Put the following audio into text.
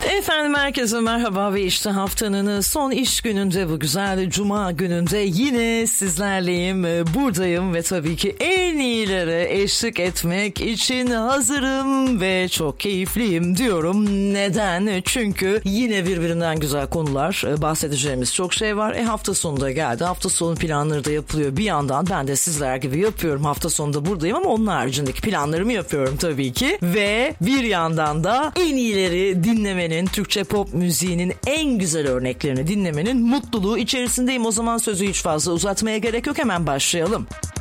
Efendim herkese merhaba ve işte haftanın son iş gününde, bu güzel cuma gününde yine sizlerleyim, buradayım ve tabii ki en iyilere eşlik etmek için hazırım ve çok keyifliyim diyorum. Neden? Çünkü yine birbirinden güzel konular, bahsedeceğimiz çok şey var. Hafta sonu da geldi. Hafta sonu planları da yapılıyor. Bir yandan ben de sizler gibi yapıyorum. Hafta sonunda buradayım ama onun haricindeki planlarımı yapıyorum tabii ki. Ve bir yandan da en iyileri dinlemenin, Türkçe pop müziğinin en güzel örneklerini dinlemenin mutluluğu içerisindeyim. O zaman sözü hiç fazla uzatmaya gerek yok, hemen başlayalım.